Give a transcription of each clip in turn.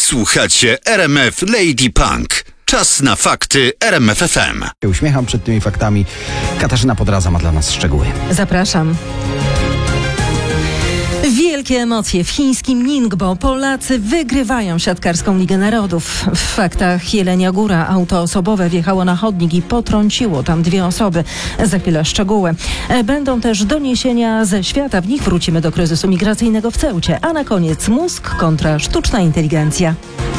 Słuchacie RMF Lady Punk. Czas na fakty RMF FM. Uśmiecham przed tymi faktami. Katarzyna Podradza ma dla nas szczegóły. Zapraszam. Wielkie emocje w chińskim Ningbo. Polacy wygrywają siatkarską Ligę Narodów. W faktach Jelenia Góra auto osobowe wjechało na chodnik i potrąciło tam 2 osoby. Za chwilę szczegóły. Będą też doniesienia ze świata. W nich wrócimy do kryzysu migracyjnego w Ceucie. A na koniec mózg kontra sztuczna inteligencja.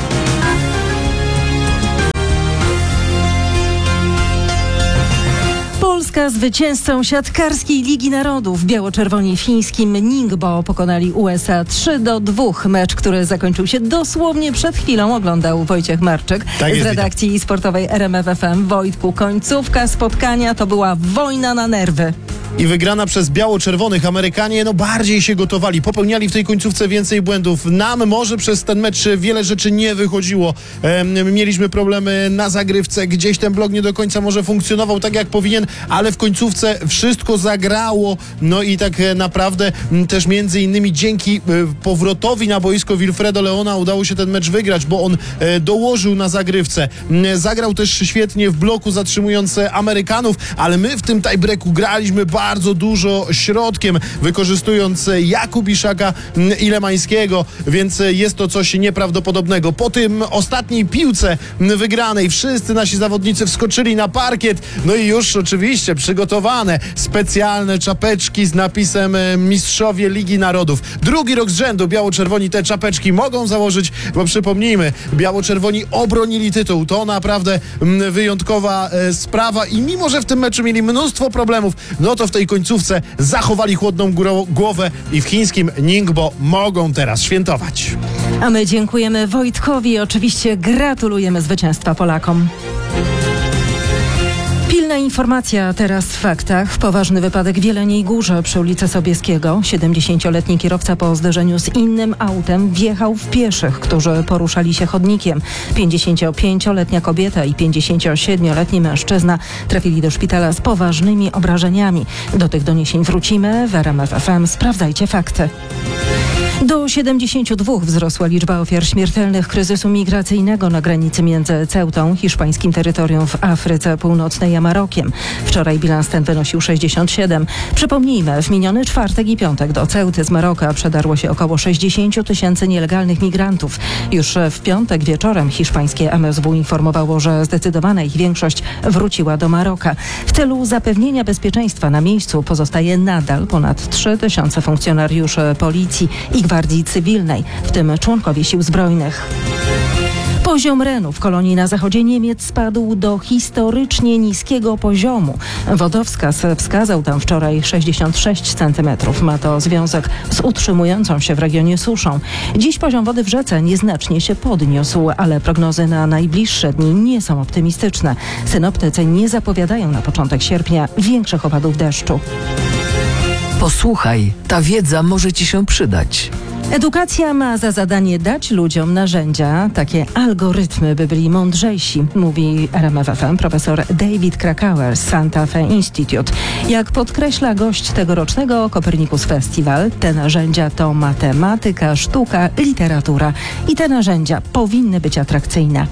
Polska zwycięzcą siatkarskiej Ligi Narodów. Biało-czerwoni w chińskim Ningbo pokonali USA 3-2. Mecz, który zakończył się dosłownie przed chwilą, oglądał Wojciech Marczyk z redakcji sportowej RMF FM. Wojtku, końcówka spotkania to była wojna na nerwy. I wygrana przez biało-czerwonych. Amerykanie bardziej się gotowali, popełniali w tej końcówce więcej błędów. Nam może przez ten mecz wiele rzeczy nie wychodziło. Mieliśmy problemy na zagrywce, gdzieś ten blok nie do końca może funkcjonował tak jak powinien, ale w końcówce wszystko zagrało. No i tak naprawdę też między innymi dzięki powrotowi na boisko Wilfredo Leona udało się ten mecz wygrać, bo on dołożył na zagrywce. Zagrał też świetnie w bloku, zatrzymując Amerykanów, ale my w tym tiebreaku graliśmy bardzo dużo środkiem, wykorzystując Jakubiszaka i Lemańskiego, więc jest to coś nieprawdopodobnego. Po tym ostatniej piłce wygranej wszyscy nasi zawodnicy wskoczyli na parkiet, no i już oczywiście przygotowane specjalne czapeczki z napisem Mistrzowie Ligi Narodów. Drugi rok z rzędu biało-czerwoni te czapeczki mogą założyć, bo przypomnijmy, biało-czerwoni obronili tytuł. To naprawdę wyjątkowa sprawa i mimo, że w tym meczu mieli mnóstwo problemów, no to w tej końcówce zachowali chłodną głowę i w chińskim Ningbo mogą teraz świętować. A my dziękujemy Wojtkowi i oczywiście gratulujemy zwycięstwa Polakom. Pilna informacja teraz w faktach. Poważny wypadek w Jeleniej Górze przy ulicy Sobieskiego. 70-letni kierowca po zderzeniu z innym autem wjechał w pieszych, którzy poruszali się chodnikiem. 55-letnia kobieta i 57-letni mężczyzna trafili do szpitala z poważnymi obrażeniami. Do tych doniesień wrócimy w RMF FM. Sprawdzajcie fakty. Do 72 wzrosła liczba ofiar śmiertelnych kryzysu migracyjnego na granicy między Ceutą, hiszpańskim terytorium w Afryce Północnej, a Marokiem. Wczoraj bilans ten wynosił 67. Przypomnijmy, w miniony czwartek i piątek do Ceuty z Maroka przedarło się około 60 000 nielegalnych migrantów. Już w piątek wieczorem hiszpańskie MSW informowało, że zdecydowana ich większość wróciła do Maroka. W celu zapewnienia bezpieczeństwa na miejscu pozostaje nadal ponad 3000 funkcjonariuszy policji i Gwardii Cywilnej, w tym członkowie sił zbrojnych. Poziom renu w kolonii na zachodzie Niemiec spadł do historycznie niskiego poziomu. Wodowskaz wskazał tam wczoraj 66 cm. Ma to związek z utrzymującą się w regionie suszą. Dziś poziom wody w rzece nieznacznie się podniósł, ale prognozy na najbliższe dni nie są optymistyczne. Synoptycy nie zapowiadają na początek sierpnia większych opadów deszczu. Posłuchaj, ta wiedza może Ci się przydać. Edukacja ma za zadanie dać ludziom narzędzia, takie algorytmy, by byli mądrzejsi, mówi RMF FM profesor David Krakauer z Santa Fe Institute. Jak podkreśla gość tegorocznego Copernicus Festival, te narzędzia to matematyka, sztuka, literatura i te narzędzia powinny być atrakcyjne.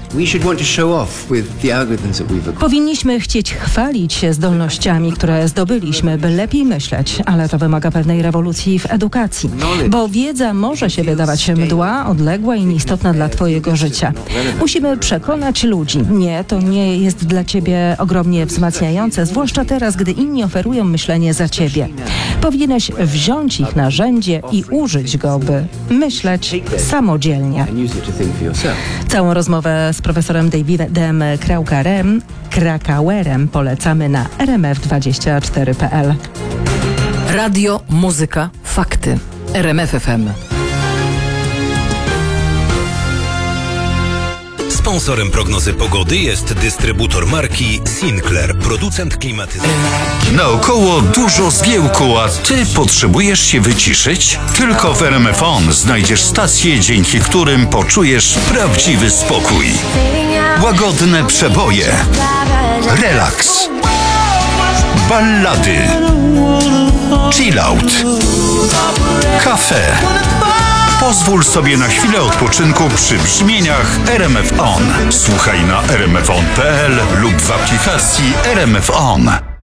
Powinniśmy chcieć chwalić się zdolnościami, które zdobyliśmy, by lepiej myśleć, ale to wymaga pewnej rewolucji w edukacji, bo wiedza może się wydawać mdła, odległa i nieistotna dla Twojego życia. Musimy przekonać ludzi. Nie, to nie jest dla Ciebie ogromnie wzmacniające, zwłaszcza teraz, gdy inni oferują myślenie za Ciebie. Powinieneś wziąć ich narzędzie i użyć go, by myśleć samodzielnie. Całą rozmowę z profesorem Davidem Krakauerem polecamy na rmf24.pl. Radio, muzyka, fakty. RMF FM. Sponsorem prognozy pogody jest dystrybutor marki Sinclair, producent klimatyzacji. Naokoło dużo zgiełku, a ty potrzebujesz się wyciszyć? Tylko w RMF On znajdziesz stacje, dzięki którym poczujesz prawdziwy spokój. Łagodne przeboje, relaks, ballady, chill out, kafe, Pozwól sobie na chwilę odpoczynku przy brzmieniach RMF On. Słuchaj na rmfon.pl lub w aplikacji RMF On.